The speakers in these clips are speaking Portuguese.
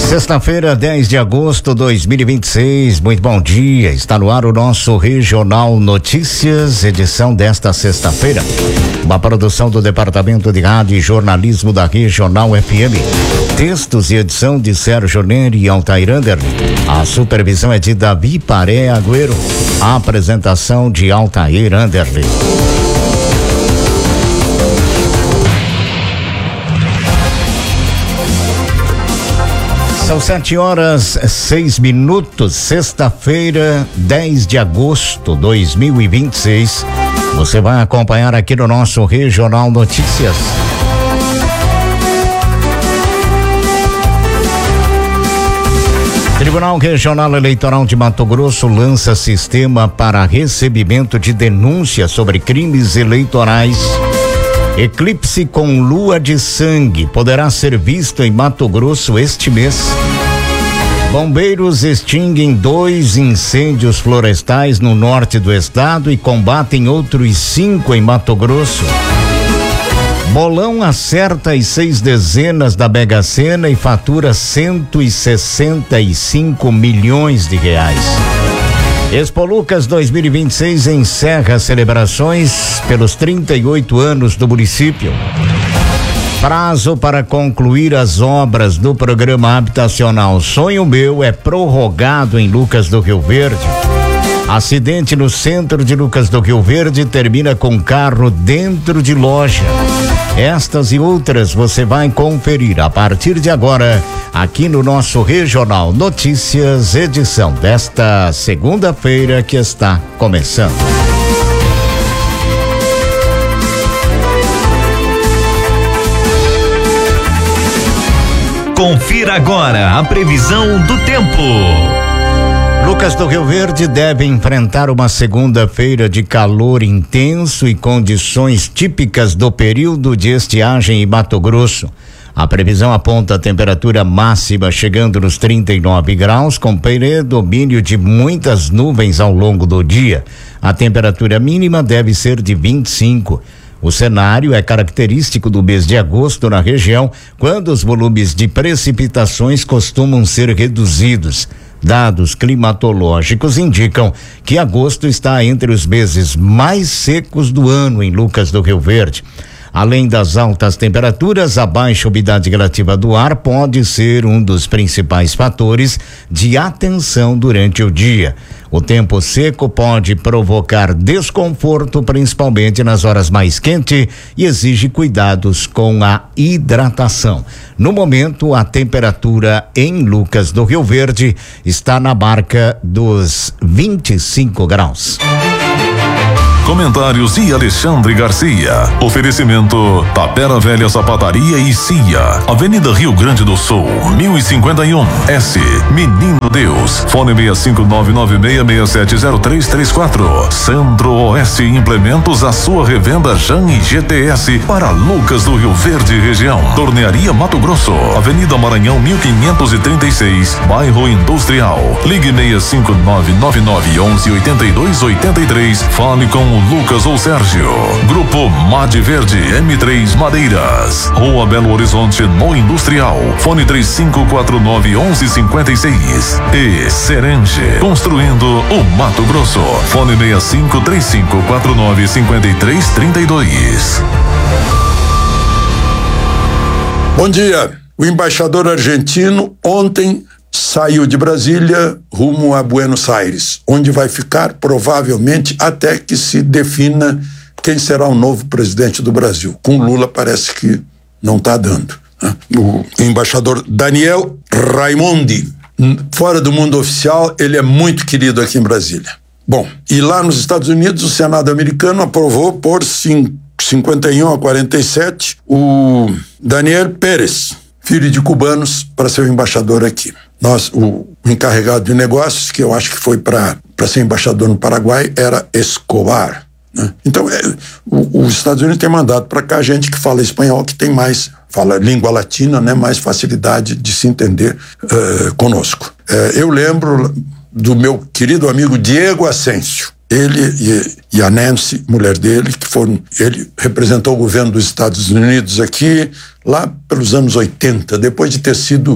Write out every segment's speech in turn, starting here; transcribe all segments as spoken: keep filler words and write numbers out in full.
Sexta-feira, dez de agosto de dois mil e vinte e seis. Muito bom dia. Está no ar o nosso Regional Notícias, edição desta sexta-feira. Uma produção do Departamento de Rádio e Jornalismo da Regional F M. Textos e edição de Sérgio Neri e Altair Anderle. A supervisão é de Davi Paré Agüero. A apresentação de Altair Anderle. São sete horas, seis minutos, sexta-feira, dez de agosto de dois mil e vinte e seis. Você vai acompanhar aqui no nosso Regional Notícias. Tribunal Regional Eleitoral de Mato Grosso lança sistema para recebimento de denúncias sobre crimes eleitorais. Eclipse com lua de sangue poderá ser visto em Mato Grosso este mês. Bombeiros extinguem dois incêndios florestais no norte do estado e combatem outros cinco em Mato Grosso. Bolão acerta as seis dezenas da Mega Sena e fatura cento e sessenta e cinco milhões de reais. Expo Lucas dois mil e vinte e seis encerra celebrações pelos trinta e oito anos do município. Prazo para concluir as obras do programa habitacional Sonho Meu é prorrogado em Lucas do Rio Verde. Acidente no centro de Lucas do Rio Verde termina com carro dentro de loja. Estas e outras você vai conferir a partir de agora aqui no nosso Regional Notícias, edição desta segunda-feira que está começando. Confira agora a previsão do tempo. Lucas do Rio Verde deve enfrentar uma segunda-feira de calor intenso e condições típicas do período de estiagem em Mato Grosso. A previsão aponta a temperatura máxima chegando nos trinta e nove graus, com predomínio de muitas nuvens ao longo do dia. A temperatura mínima deve ser de vinte e cinco. O cenário é característico do mês de agosto na região, quando os volumes de precipitações costumam ser reduzidos. Dados climatológicos indicam que agosto está entre os meses mais secos do ano em Lucas do Rio Verde. Além das altas temperaturas, a baixa umidade relativa do ar pode ser um dos principais fatores de atenção durante o dia. O tempo seco pode provocar desconforto, principalmente nas horas mais quentes, e exige cuidados com a hidratação. No momento, a temperatura em Lucas do Rio Verde está na marca dos vinte e cinco graus. Comentários de Alexandre Garcia. Oferecimento Tapera Velha Sapataria e Cia. Avenida Rio Grande do Sul, mil e cinquenta e um. S. Menino Deus. Fone seis cinco nove nove seis seis sete zero três três quatro. Centro-Oeste Implementos, a sua revenda Jan e G T S para Lucas do Rio Verde região. Tornearia Mato Grosso. Avenida Maranhão mil quinhentos e trinta e seis, Bairro Industrial. Ligue seis cinco nove nove nove onze oitenta e dois oitenta e três. Fale com o Lucas ou Sérgio. Grupo Made Verde M três Madeiras. Rua Belo Horizonte no Industrial. Fone três cinco quatro nove onze cinquenta e seis. E Serenge. Construindo o Mato Grosso. Fone seis cinco três cinco quatro nove cinco três três dois. Bom dia. O embaixador argentino ontem saiu de Brasília rumo a Buenos Aires, onde vai ficar provavelmente até que se defina quem será o novo presidente do Brasil. Com Lula parece que não está dando, né? O embaixador Daniel Raimondi, fora do mundo oficial, ele é muito querido aqui em Brasília. Bom, e lá nos Estados Unidos o Senado americano aprovou por cinquenta e um a quarenta e sete o Daniel Pérez, filho de cubanos, para ser o embaixador aqui. Nós, o, o encarregado de negócios, que eu acho que foi para ser embaixador no Paraguai, era Escobar, né? Então, é, o, os Estados Unidos têm mandado para cá gente que fala espanhol, que tem mais, fala língua latina, né? Mais facilidade de se entender uh, conosco. Uh, eu lembro do meu querido amigo Diego Ascencio. Ele e, e a Nancy, mulher dele, que foram, ele representou o governo dos Estados Unidos aqui, lá pelos anos oitenta, depois de ter sido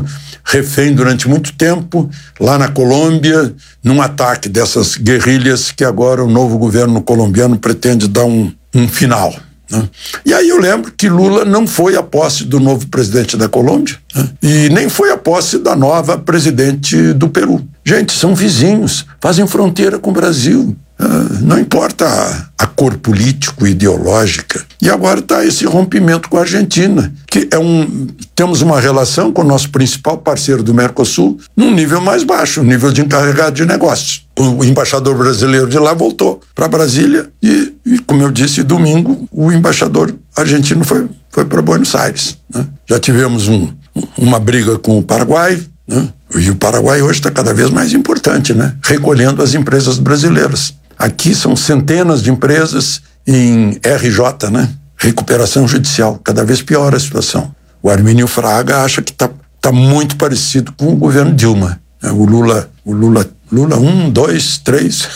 refém durante muito tempo lá na Colômbia, num ataque dessas guerrilhas que agora o novo governo colombiano pretende dar um, um final. Né? E aí eu lembro que Lula não foi à posse do novo presidente da Colômbia, né? E nem foi à posse da nova presidente do Peru. Gente, são vizinhos, fazem fronteira com o Brasil. Uh, não importa a, a cor político-ideológica. E agora está esse rompimento com a Argentina, que é um... Temos uma relação com o nosso principal parceiro do Mercosul num nível mais baixo, um nível de encarregado de negócios. O, o embaixador brasileiro de lá voltou para Brasília e, e, como eu disse, domingo o embaixador argentino foi, foi para Buenos Aires. Né? Já tivemos um, uma briga com o Paraguai, né? E o Paraguai hoje está cada vez mais importante, né? Recolhendo as empresas brasileiras. Aqui são centenas de empresas em R J, né? Recuperação judicial. Cada vez pior a situação. O Armínio Fraga acha que está tá muito parecido com o governo Dilma. O Lula, o Lula, Lula um, dois, três.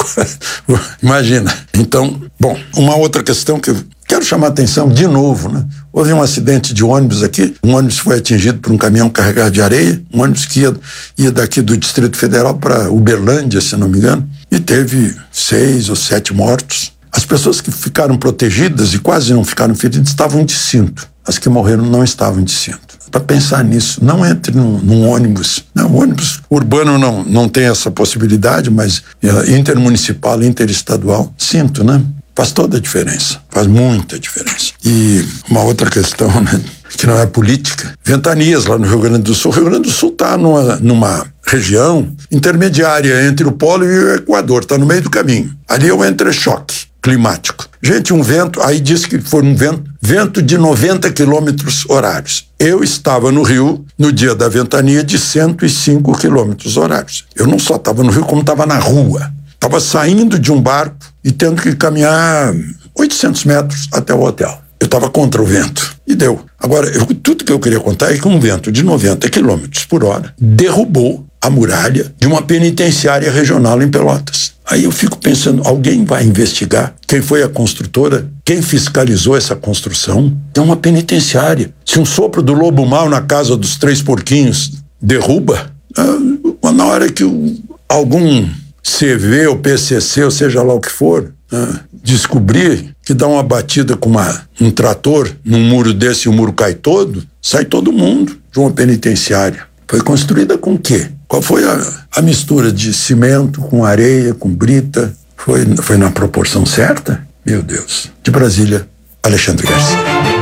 Imagina. Então, bom, uma outra questão que eu quero chamar a atenção de novo, né? Houve um acidente de ônibus aqui, um ônibus foi atingido por um caminhão carregado de areia, um ônibus que ia, ia daqui do Distrito Federal para Uberlândia, se não me engano, e teve seis ou sete mortos. As pessoas que ficaram protegidas e quase não ficaram feridas estavam de cinto. As que morreram não estavam de cinto. Para pensar nisso, não entre num, num ônibus. Não, o ônibus urbano não, não tem essa possibilidade, mas é, intermunicipal, interestadual, cinto, né? Faz toda a diferença, faz muita diferença. E uma outra questão, né, que não é política, ventanias lá no Rio Grande do Sul. O Rio Grande do Sul está numa, numa região intermediária entre o polo e o Equador, está no meio do caminho. Ali é o entrechoque climático. Gente, um vento, aí diz que foi um vento, vento de noventa quilômetros horários. Eu estava no Rio no dia da ventania de cento e cinco quilômetros horários. Eu não só estava no Rio, como estava na rua. Estava saindo de um barco e tendo que caminhar oitocentos metros até o hotel. Eu estava contra o vento. E deu. Agora, eu, tudo que eu queria contar é que um vento de noventa quilômetros por hora derrubou a muralha de uma penitenciária regional em Pelotas. Aí eu fico pensando, alguém vai investigar quem foi a construtora, quem fiscalizou essa construção? É uma penitenciária. Se um sopro do lobo mau na casa dos três porquinhos derruba, ah, na hora que o, algum C V ou P C C, ou seja lá o que for, ah, descobrir que dá uma batida com uma, um trator num muro desse e o muro cai todo, sai todo mundo de uma penitenciária. Foi construída com o quê? Qual foi a, a mistura de cimento com areia, com brita? Foi, foi na proporção certa? Meu Deus. De Brasília, Alexandre Garcia.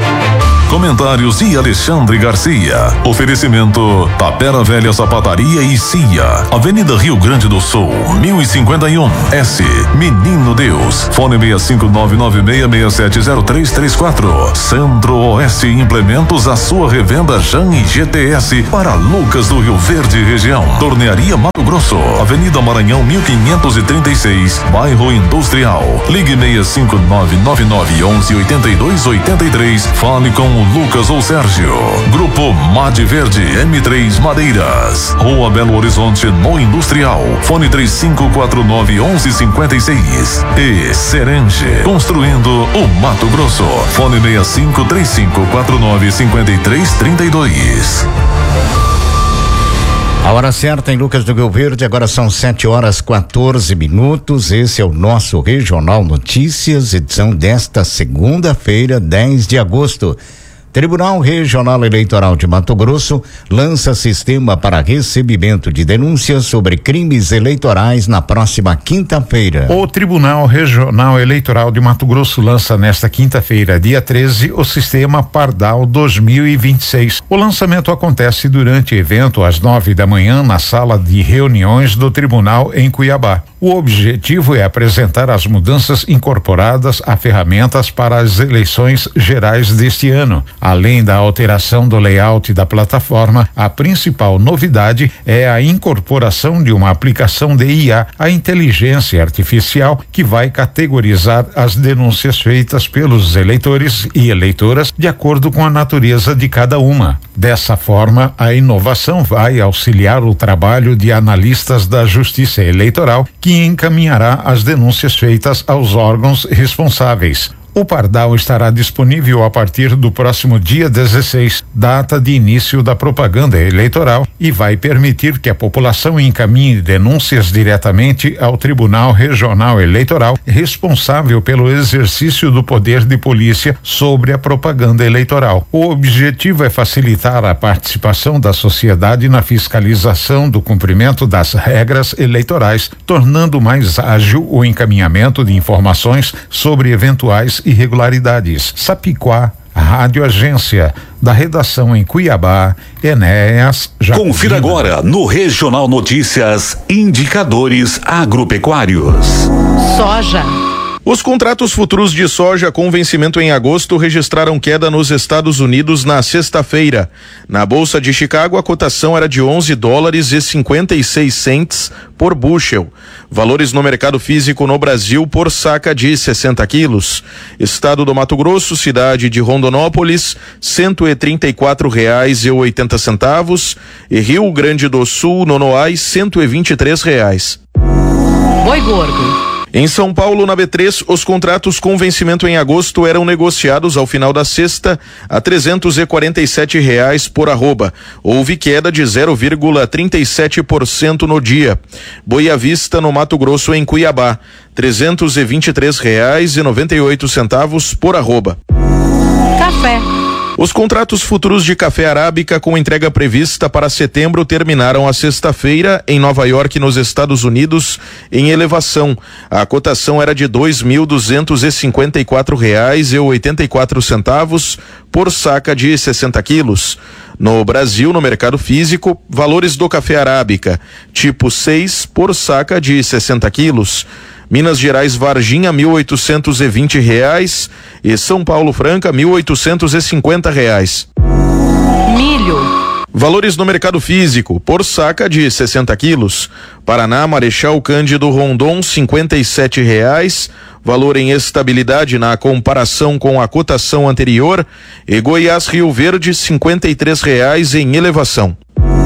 Comentários e Alexandre Garcia. Oferecimento Tapera Velha Sapataria e Cia. Avenida Rio Grande do Sul, mil e cinquenta e um, S. Menino Deus. Fone seis cinco nove nove seis seis sete zero três três quatro. Centro-Oeste Implementos, a sua revenda Jan e G T S para Lucas do Rio Verde região. Tornearia Mato Grosso. Avenida Maranhão mil quinhentos e trinta e seis, Bairro Industrial. Ligue seis cinco nove nove nove onze oitenta e dois oitenta e três. Fale com o Lucas ou Sérgio. Grupo Made Verde M três Madeiras. Rua Belo Horizonte no Industrial. Fone três cinco quatro nove onze cinquenta e seis. E Serenge. Construindo o Mato Grosso. Fone seis cinco três cinco quatro nove cinco três três dois. A hora certa em Lucas do Rio Verde, agora são sete horas quatorze minutos. Esse é o nosso Regional Notícias, edição desta segunda-feira, dez de agosto. Tribunal Regional Eleitoral de Mato Grosso lança sistema para recebimento de denúncias sobre crimes eleitorais na próxima quinta-feira. O Tribunal Regional Eleitoral de Mato Grosso lança nesta quinta-feira, dia treze, o sistema Pardal dois mil e vinte e seis. O lançamento acontece durante evento às nove da manhã na sala de reuniões do Tribunal em Cuiabá. O objetivo é apresentar as mudanças incorporadas a ferramentas para as eleições gerais deste ano. Além da alteração do layout da plataforma, a principal novidade é a incorporação de uma aplicação de I A, a inteligência artificial, que vai categorizar as denúncias feitas pelos eleitores e eleitoras de acordo com a natureza de cada uma. Dessa forma, a inovação vai auxiliar o trabalho de analistas da Justiça Eleitoral, que encaminhará as denúncias feitas aos órgãos responsáveis. O Pardal estará disponível a partir do próximo dia dezesseis, data de início da propaganda eleitoral, e vai permitir que a população encaminhe denúncias diretamente ao Tribunal Regional Eleitoral, responsável pelo exercício do poder de polícia sobre a propaganda eleitoral. O objetivo é facilitar a participação da sociedade na fiscalização do cumprimento das regras eleitorais, tornando mais ágil o encaminhamento de informações sobre eventuais irregularidades. Sapiquá, Rádio Agência, da redação em Cuiabá, Enéas Jacobina. Confira agora no Regional Notícias, indicadores agropecuários. Soja. Os contratos futuros de soja com vencimento em agosto registraram queda nos Estados Unidos na sexta-feira. Na Bolsa de Chicago, a cotação era de onze dólares e cinquenta e seis centes por bushel. Valores no mercado físico no Brasil por saca de sessenta quilos. Estado do Mato Grosso, cidade de Rondonópolis, cento e trinta e quatro reais e oitenta centavos. E Rio Grande do Sul, Nonoai, cento e vinte e três reais. Boi gordo. Em São Paulo, na B três, os contratos com vencimento em agosto eram negociados ao final da sexta a trezentos e quarenta e sete reais por arroba. Houve queda de zero vírgula trinta e sete por cento no dia. Boi à vista no Mato Grosso, em Cuiabá, trezentos e vinte e três reais e noventa e oito centavos por arroba. Café. Os contratos futuros de café arábica com entrega prevista para setembro terminaram a sexta-feira em Nova York, nos Estados Unidos, em elevação. A cotação era de dois mil duzentos e cinquenta e quatro reais e oitenta e quatro centavos por saca de sessenta quilos. No Brasil, no mercado físico, valores do café arábica, tipo seis por saca de sessenta quilos. Minas Gerais Varginha, mil oitocentos e vinte reais, e São Paulo Franca, mil oitocentos e cinquenta reais. Milho. Valores no mercado físico, por saca de sessenta quilos. Paraná, Marechal Cândido Rondon, cinquenta e sete reais, valor em estabilidade na comparação com a cotação anterior. E Goiás, Rio Verde, cinquenta e três reais em elevação.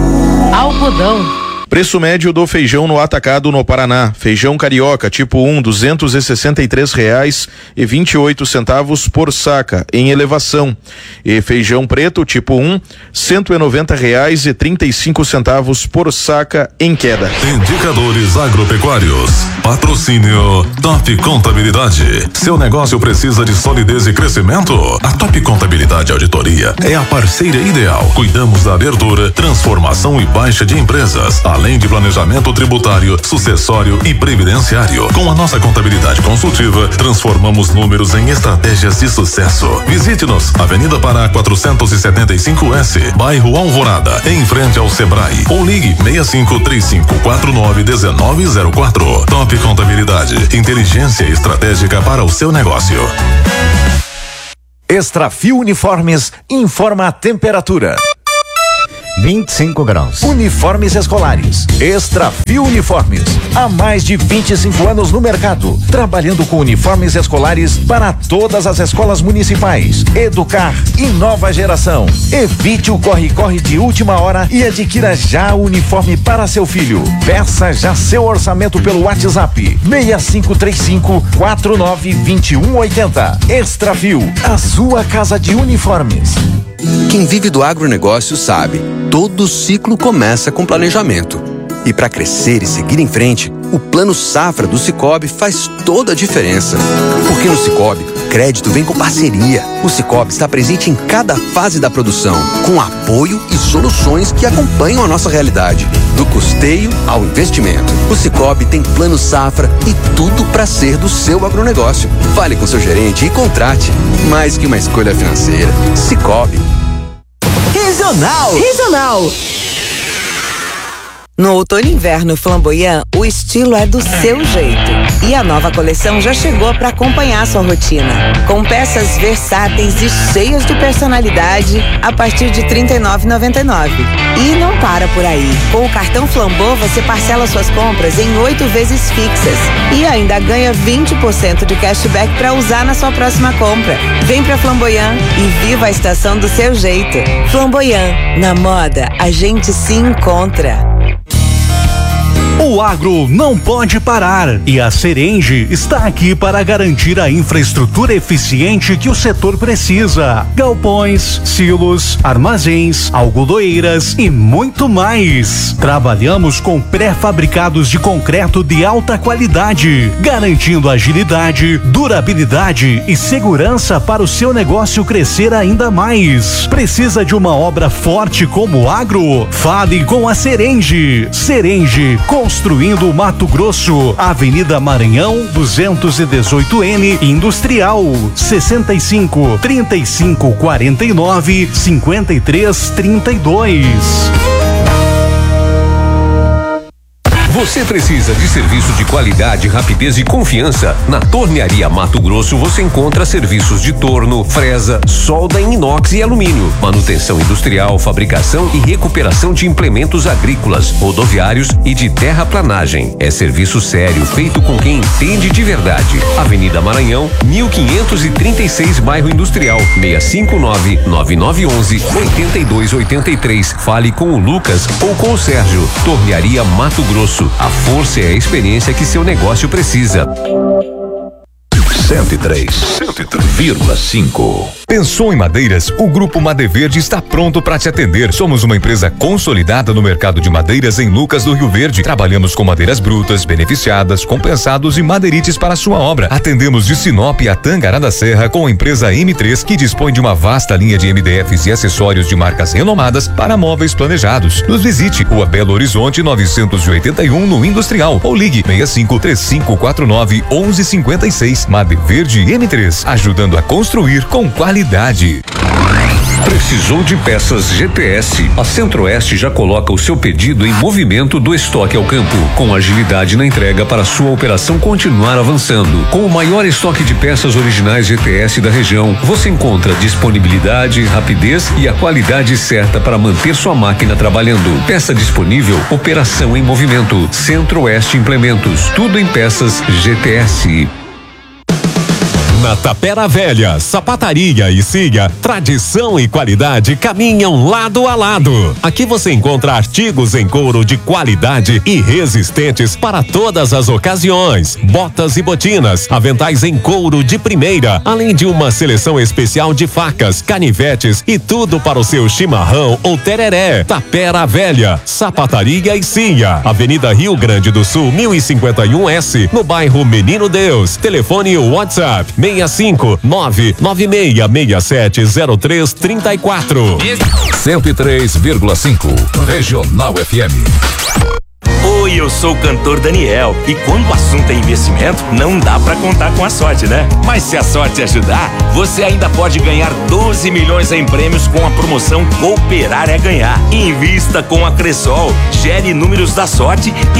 Algodão. Preço médio do feijão no atacado no Paraná. Feijão carioca tipo um, duzentos e sessenta e três reais e vinte e oito centavos por saca, em elevação. E feijão preto tipo um, cento e noventa reais e trinta e cinco centavos por saca, em queda. Indicadores agropecuários. Patrocínio Top Contabilidade. Seu negócio precisa de solidez e crescimento? A Top Contabilidade Auditoria é a parceira ideal. Cuidamos da abertura, transformação e baixa de empresas, além de planejamento tributário, sucessório e previdenciário. Com a nossa contabilidade consultiva, transformamos números em estratégias de sucesso. Visite-nos, Avenida Pará quatrocentos e setenta e cinco S, bairro Alvorada, em frente ao Sebrae. Ou ligue seis cinco três cinco quatro nove um nove zero quatro. Top Contabilidade, inteligência estratégica para o seu negócio. Extrafil Uniformes informa a temperatura. vinte e cinco graus. Uniformes escolares. Extrafil Uniformes. Há mais de vinte e cinco anos no mercado, trabalhando com uniformes escolares para todas as escolas municipais. Educar e nova geração. Evite o corre-corre de última hora e adquira já o uniforme para seu filho. Peça já seu orçamento pelo WhatsApp seis cinco três cinco quatro nove dois um oito zero. Extrafil, a sua casa de uniformes. Quem vive do agronegócio sabe, todo ciclo começa com planejamento. E para crescer e seguir em frente, o Plano Safra do Sicoob faz toda a diferença. Porque no Sicoob, crédito vem com parceria. O Sicoob está presente em cada fase da produção, com apoio e soluções que acompanham a nossa realidade, do custeio ao investimento. O Sicoob tem Plano Safra e tudo para ser do seu agronegócio. Fale com seu gerente e contrate. Mais que uma escolha financeira, Sicoob. Regional. Regional. No outono e inverno Flamboyant, o estilo é do seu jeito. E a nova coleção já chegou para acompanhar sua rotina. Com peças versáteis e cheias de personalidade a partir de trinta e nove reais e noventa e nove centavos. E não para por aí. Com o cartão Flambeau você parcela suas compras em oito vezes fixas. E ainda ganha vinte por cento de cashback para usar na sua próxima compra. Vem pra Flamboyant e viva a estação do seu jeito. Flamboyant, na moda a gente se encontra. O agro não pode parar e a Serenge está aqui para garantir a infraestrutura eficiente que o setor precisa. Galpões, silos, armazéns, algodoeiras e muito mais. Trabalhamos com pré-fabricados de concreto de alta qualidade, garantindo agilidade, durabilidade e segurança para o seu negócio crescer ainda mais. Precisa de uma obra forte como o agro? Fale com a Serenge. Serenge, construindo Mato Grosso, Avenida Maranhão, duzentos e dezoito N, Industrial, sessenta e cinco, trinta e cinco, quarenta e nove, cinquenta e três, trinta e dois. Você precisa de serviço de qualidade, rapidez e confiança? Na Tornearia Mato Grosso você encontra serviços de torno, fresa, solda em inox e alumínio, manutenção industrial, fabricação e recuperação de implementos agrícolas, rodoviários e de terraplanagem. É serviço sério, feito com quem entende de verdade. Avenida Maranhão, mil quinhentos e trinta e seis, Bairro Industrial, seis cinco nove, nove nove um um, oito dois oito três. Fale com o Lucas ou com o Sérgio. Tornearia Mato Grosso. A força é a experiência que seu negócio precisa. cento e três vírgula cinco. Pensou em madeiras? O Grupo Madeverde está pronto para te atender. Somos uma empresa consolidada no mercado de madeiras em Lucas do Rio Verde. Trabalhamos com madeiras brutas, beneficiadas, compensados e madeirites para sua obra. Atendemos de Sinop a Tangará da Serra com a empresa M três, que dispõe de uma vasta linha de M D Fs e acessórios de marcas renomadas para móveis planejados. Nos visite, Rua Belo Horizonte novecentos e oitenta e um, no Industrial, ou ligue seis cinco três cinco quatro nove um um cinco seis. Madeverde M três, ajudando a construir com qualidade. Precisou de peças G T S? A Centro-Oeste já coloca o seu pedido em movimento do estoque ao campo, com agilidade na entrega para sua operação continuar avançando. Com o maior estoque de peças originais G T S da região, você encontra disponibilidade, rapidez e a qualidade certa para manter sua máquina trabalhando. Peça disponível, operação em movimento. Centro-Oeste Implementos, tudo em peças G T S. Na Tapera Velha, sapataria e Cia, tradição e qualidade caminham lado a lado. Aqui você encontra artigos em couro de qualidade e resistentes para todas as ocasiões. Botas e botinas, aventais em couro de primeira, além de uma seleção especial de facas, canivetes e tudo para o seu chimarrão ou tereré. Tapera Velha, sapataria e Cia, Avenida Rio Grande do Sul, mil e cinquenta e um S, no bairro Menino Deus. Telefone e WhatsApp seis cinco nove nove seis seis sete zero três três quatro. cento e três vírgula cinco Regional F M. Oi, eu sou o cantor Daniel e quando o assunto é investimento, não dá pra contar com a sorte, né? Mas se a sorte ajudar, você ainda pode ganhar doze milhões em prêmios com a promoção Cooperar é Ganhar. Invista com a Cressol, gere números da sorte e